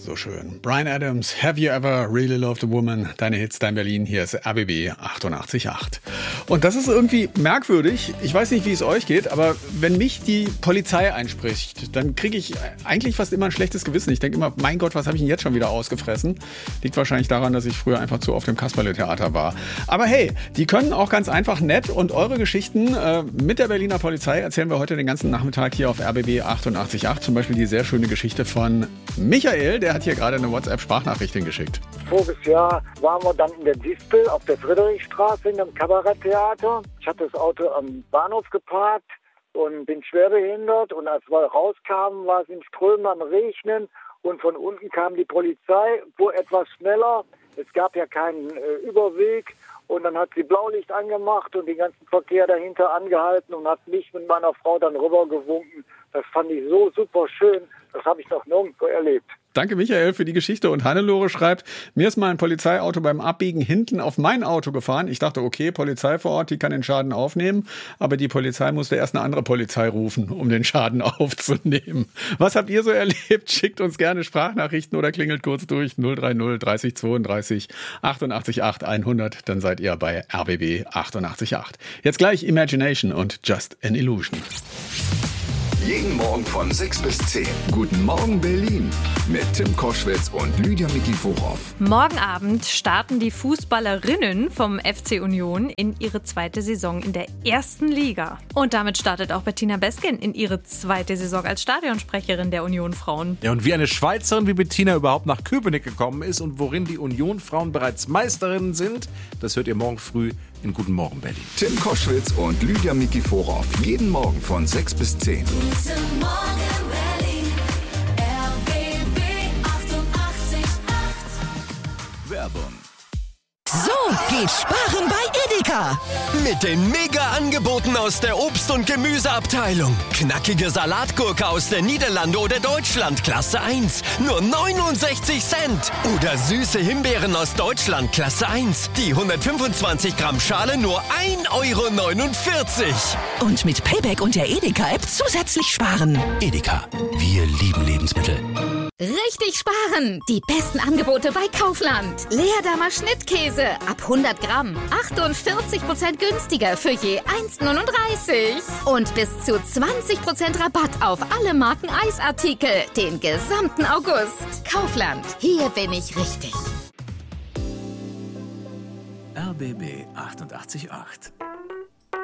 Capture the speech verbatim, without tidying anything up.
So schön. Bryan Adams, Have You Ever Really Loved a Woman? Deine Hits, dein Berlin. Hier ist R B B achtundachtzig Komma acht. Und das ist irgendwie merkwürdig. Ich weiß nicht, wie es euch geht, aber wenn mich die Polizei einspricht, dann kriege ich eigentlich fast immer ein schlechtes Gewissen. Ich denke immer, mein Gott, was habe ich denn jetzt schon wieder ausgefressen? Liegt wahrscheinlich daran, dass ich früher einfach zu oft im Kasperle-Theater war. Aber hey, die können auch ganz einfach nett, und eure Geschichten äh, mit der Berliner Polizei erzählen wir heute den ganzen Nachmittag hier auf R B B achtundachtzig Komma acht. Zum Beispiel die sehr schöne Geschichte von Michael, der hat hier gerade eine WhatsApp-Sprachnachricht hingeschickt. Voriges Jahr waren wir dann in der Dispel auf der Friedrichstraße in einem Kabaretttheater. Ich hatte das Auto am Bahnhof geparkt und bin schwerbehindert. Und als wir rauskamen, war es im Strömen am Regnen. Und von unten kam die Polizei, fuhr etwas schneller. Es gab ja keinen äh, Überweg. Und dann hat sie Blaulicht angemacht und den ganzen Verkehr dahinter angehalten und hat mich mit meiner Frau dann rübergewunken. Das fand ich so super schön. Das habe ich noch nirgendwo erlebt. Danke, Michael, für die Geschichte. Und Hannelore schreibt, mir ist mal ein Polizeiauto beim Abbiegen hinten auf mein Auto gefahren. Ich dachte, okay, Polizei vor Ort, die kann den Schaden aufnehmen. Aber die Polizei musste erst eine andere Polizei rufen, um den Schaden aufzunehmen. Was habt ihr so erlebt? Schickt uns gerne Sprachnachrichten oder klingelt kurz durch null drei null dreißig zweiunddreißig achtundachtzig acht hundert. Dann seid ihr bei R B B achtundachtzig Komma acht. Jetzt gleich Imagination und Just an Illusion. Jeden Morgen von sechs bis zehn. Guten Morgen Berlin mit Tim Koschwitz und Lydia Mikiforov. Morgen Abend starten die Fußballerinnen vom F C Union in ihre zweite Saison in der ersten Liga. Und damit startet auch Bettina Besgen in ihre zweite Saison als Stadionsprecherin der Union-Frauen. Ja, und wie eine Schweizerin wie Bettina überhaupt nach Köpenick gekommen ist und worin die Union-Frauen bereits Meisterinnen sind, das hört ihr morgen früh in Guten Morgen Berlin. Tim Koschwitz und Lydia Mikiforov. Jeden Morgen von sechs bis zehn. Guten Morgen Berlin, R B B achtundachtzig Komma acht. Werbung. So geht Sparen bei Edeka. Mit den Mega-Angeboten aus der Obst- und Gemüseabteilung. Knackige Salatgurke aus der Niederlande oder Deutschland, Klasse eins, nur neunundsechzig Cent. Oder süße Himbeeren aus Deutschland, Klasse eins. Die hundertfünfundzwanzig Gramm Schale nur ein Euro neunundvierzig. Und mit Payback und der Edeka-App zusätzlich sparen. Edeka, wir lieben Lebensmittel. Richtig sparen! Die besten Angebote bei Kaufland. Leerdamer Schnittkäse ab hundert Gramm. achtundvierzig Prozent günstiger für je eins Euro neununddreißig. Und bis zu zwanzig Prozent Rabatt auf alle Marken Eisartikel. Den gesamten August. Kaufland. Hier bin ich richtig. R B B achtundachtzig Komma acht.